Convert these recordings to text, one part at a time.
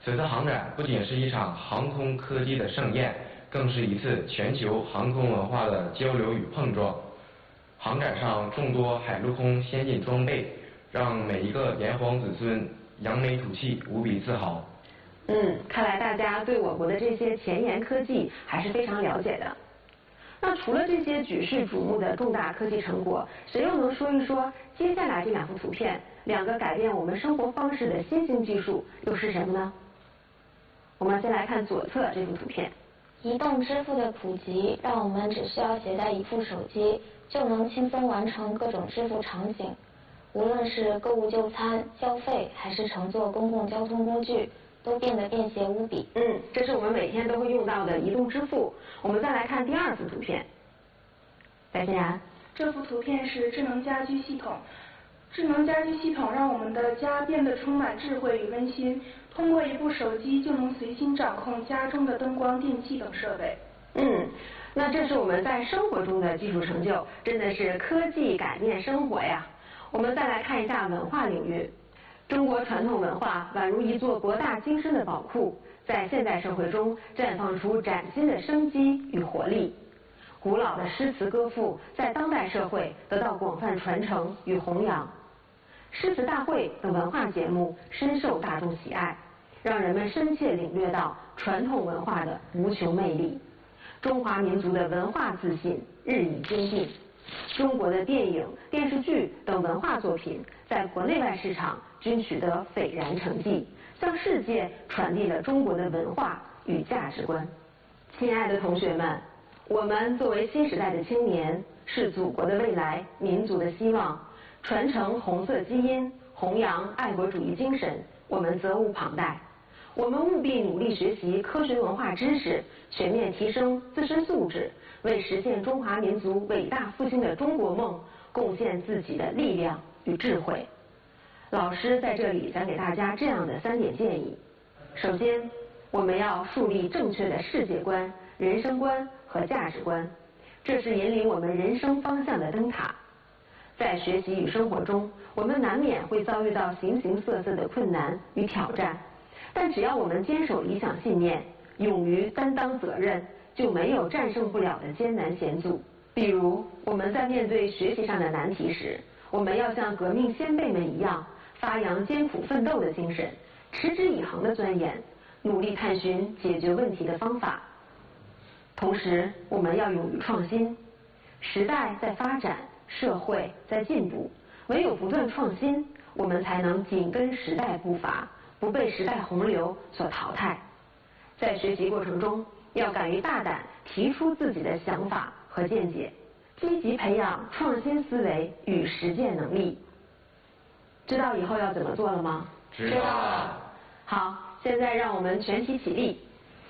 此次航展不仅是一场航空科技的盛宴，更是一次全球航空文化的交流与碰撞。航展上众多海陆空先进装备，让每一个炎黄子孙扬眉吐气，无比自豪。 看来大家对我国的这些前沿科技还是非常了解的。那除了这些举世瞩目的重大科技成果，谁又能说一说接下来这2幅图片，2个改变我们生活方式的新兴技术又是什么呢？我们先来看左侧这幅图片。 移动支付的普及，让我们只需要携带一部手机，就能轻松完成各种支付场景。无论是购物就餐、消费，还是乘坐公共交通工具，都变得便携无比。 这是我们每天都会用到的移动支付。我们再来看第2幅图片。白欣然， 这幅图片是智能家居系统。智能家居系统让我们的家变得充满智慧与温馨，通过一部手机就能随心掌控家中的灯光、电器等设备。 那这是我们在生活中的技术成就，真的是科技改变生活呀。我们再来看一下文化领域。中国传统文化宛如一座博大精深的宝库，在现代社会中绽放出崭新的生机与活力。古老的诗词歌赋在当代社会得到广泛传承与弘扬。诗词大会等文化节目深受大众喜爱，让人们深切领略到传统文化的无穷魅力。中华民族的文化自信日益坚定。中国的电影、电视剧等文化作品在国内外市场均取得斐然成绩，向世界传递了中国的文化与价值观。亲爱的同学们，我们作为新时代的青年，是祖国的未来、民族的希望。传承红色基因，弘扬爱国主义精神，我们责无旁贷。我们务必努力学习科学文化知识，全面提升自身素质，为实现中华民族伟大复兴的中国梦贡献自己的力量与智慧。老师在这里想给大家这样的3点建议。首先，我们要树立正确的世界观、人生观和价值观，这是引领我们人生方向的灯塔。在学习与生活中，我们难免会遭遇到形形色色的困难与挑战，但只要我们坚守理想信念，勇于担当责任，就没有战胜不了的艰难险阻。比如，我们在面对学习上的难题时，我们要像革命先辈们一样，发扬艰苦奋斗的精神，持之以恒的钻研，努力探寻解决问题的方法。同时，我们要勇于创新。时代在发展，社会在进步，唯有不断创新，我们才能紧跟时代步伐，不被时代洪流所淘汰。在学习过程中，要敢于大胆提出自己的想法和见解，积极培养创新思维与实践能力。知道以后要怎么做了吗？ 知道了。 好，现在让我们全体起立，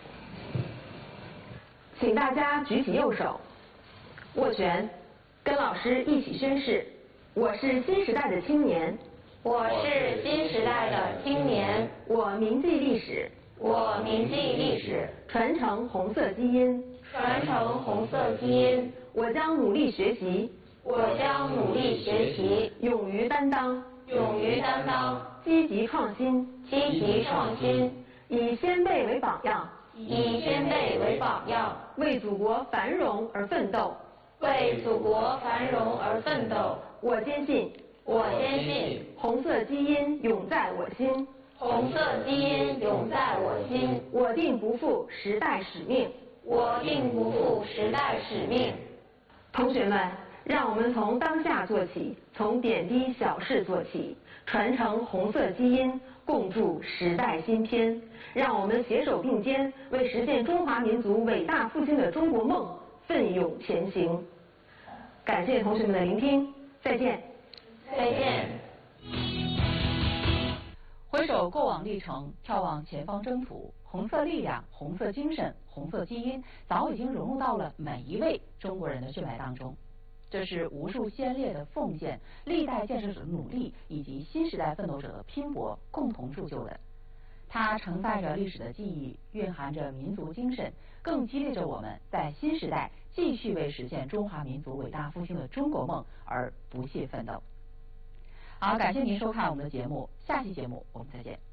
请大家举起右手，握拳，跟老师一起宣誓：我是新时代的青年， 我是新时代的青年， 我铭记历史， 我铭记历史， 传承红色基因， 传承红色基因， 我将努力学习， 我将努力学习， 勇于担当， 勇于担当， 积极创新， 积极创新， 以先辈为榜样， 以先辈为榜样， 为祖国繁荣而奋斗， 为祖国繁荣而奋斗。 我坚信，红色基因永在我心， 红色基因永在我心， 我定不负时代使命， 我定不负时代使命。 同学们，让我们从当下做起，从点滴小事做起，传承红色基因，共筑时代新篇。让我们携手并肩，为实现中华民族伟大复兴的中国梦奋勇前行。感谢同学们的聆听，再见。 再见。 回首过往历程，眺望前方征途，红色力量、红色精神、红色基因早已经融入到了每一位中国人的血脉当中。这是无数先烈的奉献、历代建设者的努力以及新时代奋斗者的拼搏共同铸就的。它承载着历史的记忆，蕴含着民族精神，更激励着我们在新时代继续为实现中华民族伟大复兴的中国梦而不懈奋斗。好，感谢您收看我们的节目，下期节目我们再见。